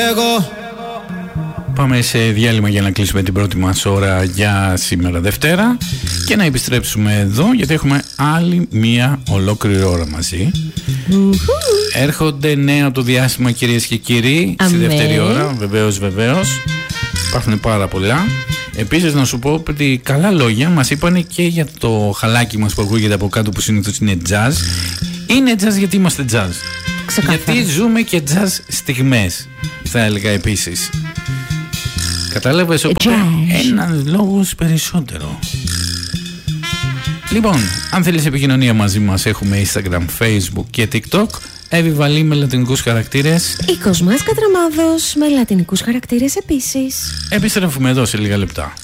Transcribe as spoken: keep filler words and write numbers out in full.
Εγώ. Πάμε σε διάλειμμα για να κλείσουμε την πρώτη μας ώρα για σήμερα Δευτέρα και να επιστρέψουμε εδώ γιατί έχουμε άλλη μία ολόκληρη ώρα μαζί. Έρχονται νέα από το διάστημα, κυρίες και κύριοι. Αμέ. Στη δεύτερη ώρα, βεβαίως, βεβαίως. Υπάρχουν πάρα πολλά. Επίσης να σου πω ότι καλά λόγια μας είπαν και για το χαλάκι μας που ακούγεται από κάτω, που συνήθως είναι jazz. Είναι jazz γιατί είμαστε jazz. Ξεκάθαρα. Γιατί ζούμε και jazz στιγμές, θα έλεγα επίσης. Κατάλαβες, οπότε έναν λόγος περισσότερο. Λοιπόν, αν θέλεις επικοινωνία μαζί μας, έχουμε Instagram, Facebook και TikTok. Εύη Βαλή με λατινικούς χαρακτήρες. Η Κοσμάς Κατραμάδος με λατινικούς χαρακτήρες επίσης. Επιστρέφουμε εδώ σε λίγα λεπτά.